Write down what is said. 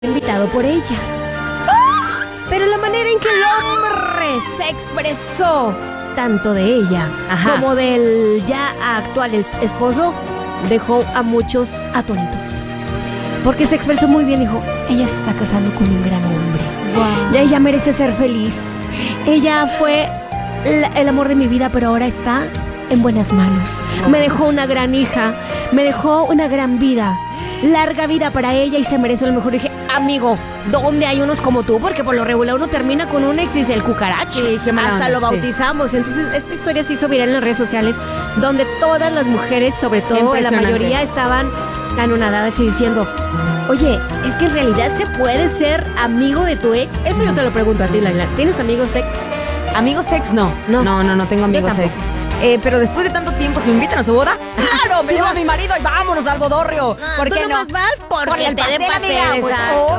invitado por ella. Pero la manera en que el hombre se expresó, tanto de ella como del ya actual esposo, dejó a muchos atónitos. Porque se expresó muy bien, dijo, ella se está casando con un gran hombre. Wow. Ella merece ser feliz. Ella fue el amor de mi vida, pero ahora está en buenas manos. Me dejó una gran hija, me dejó una gran vida. Larga vida para ella y se merece lo mejor. Dije, amigo, ¿dónde hay unos como tú? Porque por lo regular uno termina con un ex y dice el cucaracho. Sí, qué mala Hasta onda, lo bautizamos. Entonces, esta historia se hizo viral en las redes sociales, donde todas las mujeres, sobre todo la mayoría, estaban anonadadas y diciendo, oye, es que en realidad se puede ser amigo de tu ex. Eso yo te lo pregunto a ti, Laila. ¿Tienes amigos ex? ¿Amigos ex? No tengo amigos ex. Pero después de tanto tiempo, si me invitan a su boda, ¡claro! Me llevo a mi marido y vámonos al bodorrio. ¿Por qué no? Tú nomás vas porque te den pasteles.